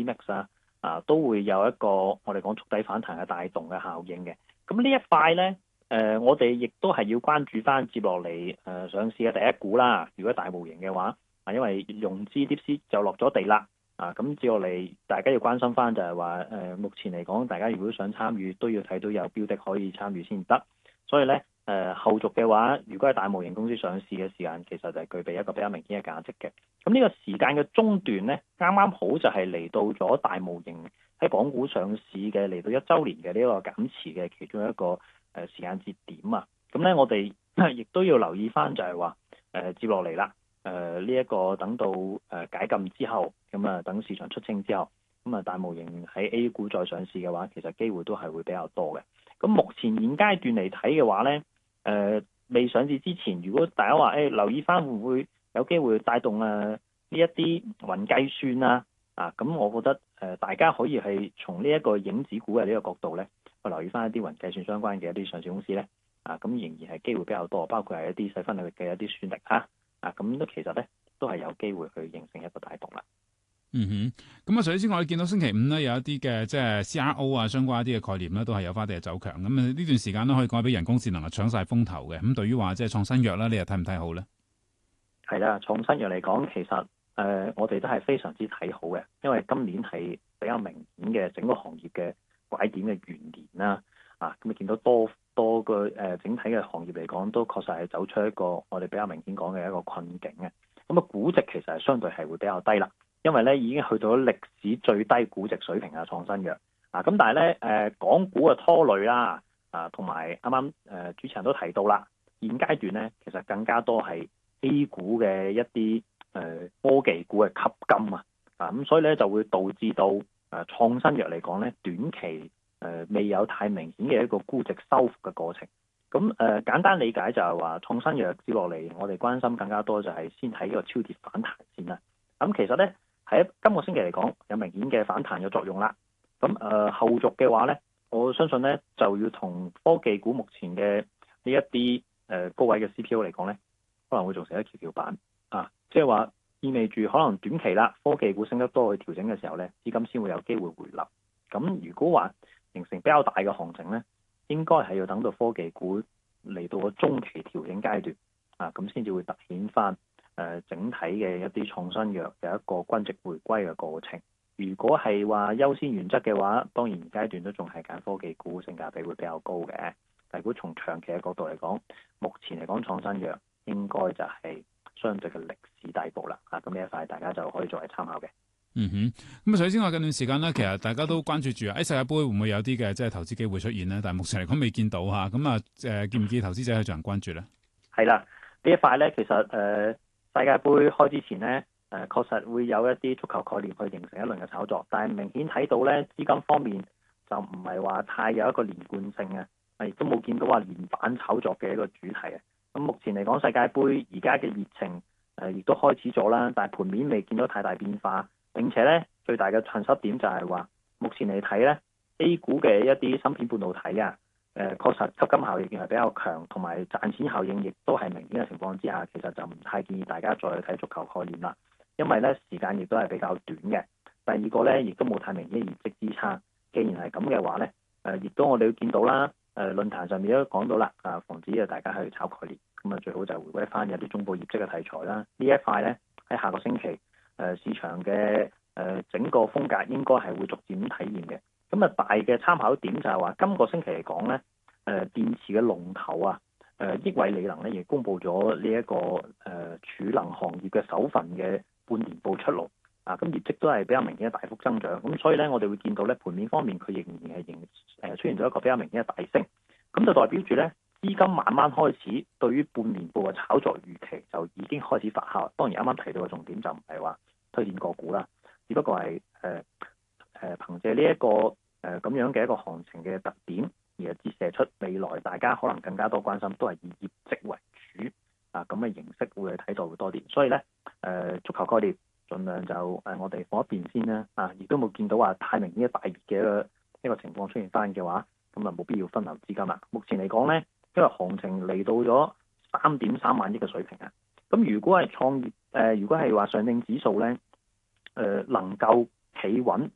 ATMX 都會有一個我哋講觸底反彈嘅帶動嘅效應嘅。咁呢一塊咧，我哋亦都係要關注翻接落嚟上市嘅第一股啦。如果大模型嘅話，因為融資啲先就落咗地啦。咁接落嚟大家要關心翻就係話目前嚟講，大家如果想參與，都要睇到有標的可以參與先得。所以咧後續嘅話，如果係大模型公司上市嘅時間，其實就係具備一個比較明顯嘅價值嘅。咁呢個時間嘅中段咧，啱啱好就係嚟到咗大模型喺港股上市嘅嚟到1週年嘅呢個減持嘅其中一個時間節點啊。咁咧我哋亦都要留意翻就係話接落嚟啦。呢一個等到解禁之後，咁等市場出清之後，咁大模型喺 A 股再上市嘅話，其實機會都係會比較多嘅。咁目前現階段嚟睇嘅話咧，未上市之前，如果大家話留意翻會唔會有機會帶動呢一啲雲計算咁我覺得大家可以係從呢一個影子股嘅呢個角度咧，去留意翻一啲雲計算相關嘅一啲上市公司咧，咁仍然係機會比較多，包括係一啲細分領域嘅一啲算力咁都其實咧都係有機會去形成一個帶動啦。 咁除此之外，你見到星期五咧有一啲嘅即係 CRO 相關一啲嘅概念咧，都係有翻啲嘅走強。咁呢段時間都可以講俾人工智能搶晒風頭嘅。咁對於話即係創新藥啦，你又睇唔睇好咧？係啦，創新藥嚟講，其實我哋都係非常之睇好嘅，因為今年係比較明顯嘅整個行業嘅拐點嘅元年啦。咁你見到多個整體嘅行業嚟講，都確實係走出一個我哋比較明顯講嘅一個困境嘅。咁估值其實係相對係會比較低啦，因為咧已經去到咗歷史最低估值水平創新藥咁但係咧港股嘅拖累啦同埋啱啱主持人都提到啦，現階段咧其實更加多係 A 股嘅一啲科技股嘅吸金咁所以咧就會導致到創新藥嚟講咧短期未有太明顯嘅一個估值修復嘅過程。咁簡單理解就係話創新藥接落嚟，我哋關心更加多就係先睇呢個超跌反彈先啦。咁其實咧喺今個星期嚟講有明顯嘅反彈嘅作用啦。咁後續嘅話咧，我相信咧就要同科技股目前嘅呢一啲高位嘅 CPO 嚟講咧，可能會造成一蹺蹺板即係話意味住可能短期啦，科技股升得多去調整嘅時候咧，資金先會有機會回流。咁如果話形成比較大嘅行情咧，應該係要等到科技股嚟到個中期調整階段咁先至會突顯翻整體嘅一啲創新藥有一個均值回歸嘅過程。如果係話優先原則嘅話，當然階段都仲係揀科技股，性價比會比較高嘅。但如果從長期嘅角度嚟講，目前嚟講創新藥應該就係相對嘅歷史底部啦。咁呢一塊大家就可以作為參考嘅。 咁除此之外，近段時間咧，其實大家都關注住世界盃會唔會有啲嘅即係投資機會出現咧？但係目前嚟講未見到咁建唔建議投資者去進行關注咧？ 係啦，呢一塊咧其實世界盃開之前咧確實會有一啲足球概念去形成一輪嘅炒作，但係明顯睇到咧資金方面就唔係話太有一個連貫性亦都冇見到話連板炒作嘅一個主題咁目前嚟講，世界盃而家嘅熱情亦都開始咗啦，但係盤面未見到太大變化。並且咧，最大嘅困失點就係話，目前嚟睇咧 ，A 股嘅一啲芯片半導體確實吸金效應係比較強，同埋賺錢效應亦都係明顯嘅情況之下，其實就唔太建議大家再去睇足球概念啦，因為咧時間亦都係比較短嘅。第二個咧，亦都冇太明顯嘅業績支撐。既然係咁嘅話咧，亦都我哋都見到啦，論壇上面都講到啦，防止大家去炒概念，咁最好就回歸翻有啲中部業績嘅題材啦。呢一塊咧喺下個星期。市場嘅整個風格應該係會逐漸體現嘅。咁大嘅參考點就係話，今個星期嚟講咧，電池嘅龍頭億偉理能咧，亦公布咗呢一個儲能行業嘅首份嘅半年報出爐咁業績都係比較明顯嘅大幅增長。咁所以咧，我哋會見到咧盤面方面佢仍然係出現咗一個比較明顯嘅大升。咁就代表住咧資金慢慢開始對於半年報嘅炒作預期就已經開始發酵。當然啱啱提到嘅重點就唔係話推薦個股啦，只不過係憑借呢一個咁樣嘅一個行情嘅特點，而折射出未來大家可能更加多關心都係以業績為主咁嘅形式會睇到會多啲。所以咧足球概念盡量就我哋放一邊先啦亦都冇見到話太明顯嘅大熱嘅一個情況出現翻嘅話，咁冇必要分流資金啦。目前嚟講咧，因為行情嚟到咗3.3萬億嘅水平咁如果係如果係話上證指數咧能夠企穩